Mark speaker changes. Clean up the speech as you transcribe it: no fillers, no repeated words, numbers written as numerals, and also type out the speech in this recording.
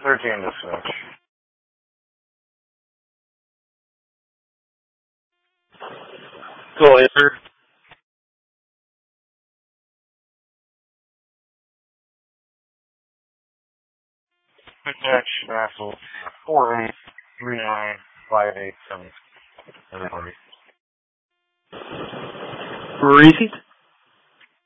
Speaker 1: 13 to switch.
Speaker 2: Cool answer.
Speaker 1: Pitch, Axel, 483958 7.
Speaker 2: Repeat.